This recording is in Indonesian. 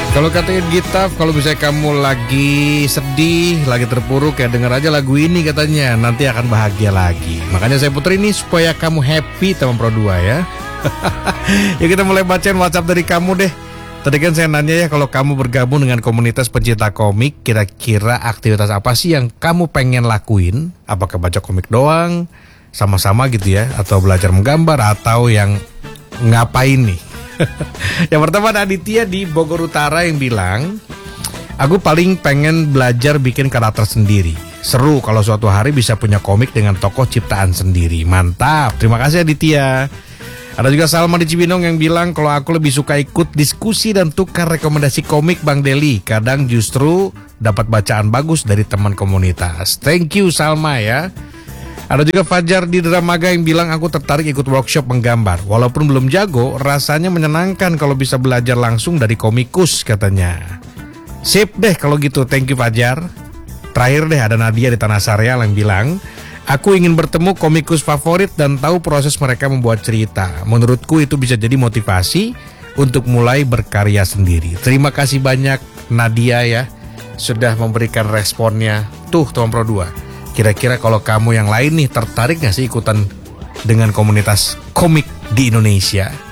Kalau katanya Gita, kalau misalnya kamu lagi sedih, lagi terpuruk, ya denger aja lagu ini katanya, nanti akan bahagia lagi. Makanya saya puter ini supaya kamu happy teman Pro 2 ya. Ya kita mulai bacain WhatsApp dari kamu deh. Tadi kan saya nanya ya, kalau kamu bergabung dengan komunitas pencinta komik, kira-kira aktivitas apa sih yang kamu pengen lakuin? Apakah baca komik doang, sama-sama gitu ya, atau belajar menggambar, atau yang ngapain nih? Yang pertama ada Aditya di Bogor Utara yang bilang, aku paling pengen belajar bikin karakter sendiri. Seru kalau suatu hari bisa punya komik dengan tokoh ciptaan sendiri. Mantap, terima kasih Aditya. Ada juga Salma di Cibinong yang bilang, kalau aku lebih suka ikut diskusi dan tukar rekomendasi komik Bang Deli. Kadang justru dapat bacaan bagus dari teman komunitas. Thank you Salma ya. Ada juga Fajar di Dramaga yang bilang, aku tertarik ikut workshop menggambar. Walaupun belum jago, rasanya menyenangkan kalau bisa belajar langsung dari komikus katanya. Sip deh kalau gitu, thank you Fajar. Terakhir deh ada Nadia di Tanah Sareal yang bilang, aku ingin bertemu komikus favorit dan tahu proses mereka membuat cerita. Menurutku itu bisa jadi motivasi untuk mulai berkarya sendiri. Terima kasih banyak Nadia ya, sudah memberikan responnya. Tuh teman Pro 2. Kira-kira kalau kamu yang lain nih tertarik gak sih ikutan dengan komunitas komik di Indonesia?